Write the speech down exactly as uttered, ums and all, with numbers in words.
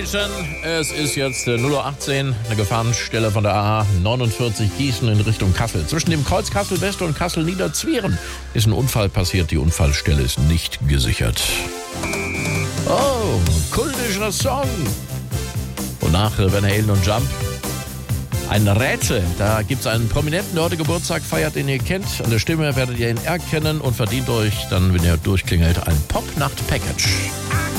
Station. Es ist jetzt null Uhr achtzehn, eine Gefahrenstelle von der A neunundvierzig Gießen in Richtung Kassel. Zwischen dem Kreuz Kassel-West und Kassel-Niederzwieren ist ein Unfall passiert. Die Unfallstelle ist nicht gesichert. Oh, kultischer Song. Und nach Van Halen und Jump ein Rätsel. Da gibt es einen Prominenten, der heute Geburtstag feiert, den ihr kennt. An der Stimme werdet ihr ihn erkennen und verdient euch dann, wenn ihr durchklingelt, ein Pop-Nacht-Package.